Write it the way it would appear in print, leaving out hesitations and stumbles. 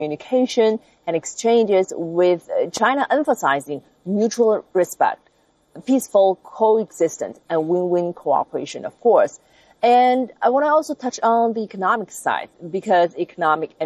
communication and exchanges with China, emphasizing mutual respect, peaceful coexistence, and win-win cooperation, of course. And I want to also touch on the economic side, because economic and